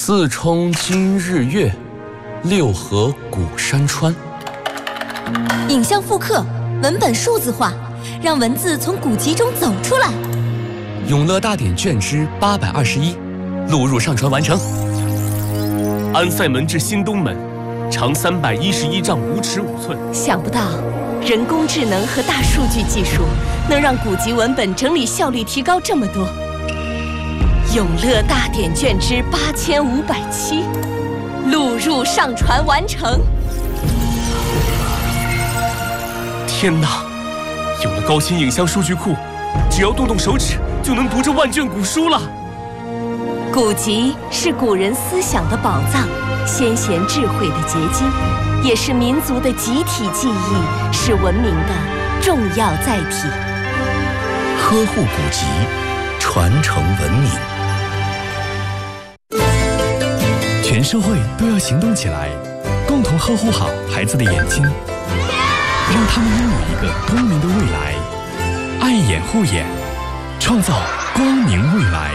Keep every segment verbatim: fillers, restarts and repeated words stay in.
四冲今日月，六合古山川。 影像复刻，文本数字化，让文字从古籍中走出来。 永乐大典卷之八百二十一，录入上传完成。 安塞门至新东门，长三百一十一丈五尺五寸。 想不到，人工智能和大数据技术能让古籍文本整理效率提高这么多。永乐大典卷之八千五百七，录入上传完成。 天哪！有了高清影像数据库，只要动动手指就能读这万卷古书了。 古籍是古人思想的宝藏，先贤智慧的结晶，也是民族的集体记忆，是文明的重要载体。 呵护古籍，传承文明。 全社会都要行动起来，共同呵护好孩子的眼睛，让他们拥有一个光明的未来。爱眼护眼，创造光明未来。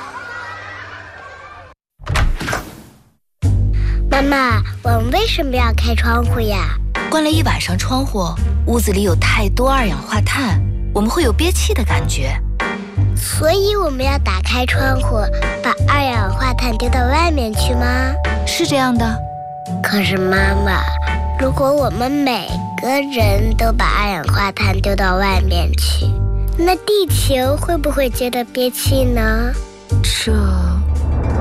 妈妈，我们为什么要开窗户呀？ 关了一晚上窗户，屋子里有太多二氧化碳，我们会有憋气的感觉。 所以我们要打开窗户，把二氧化碳丢到外面去吗？ 是这样的。 可是妈妈，如果我们每个人都把二氧化碳丢到外面去，那地球会不会觉得憋气呢？ 这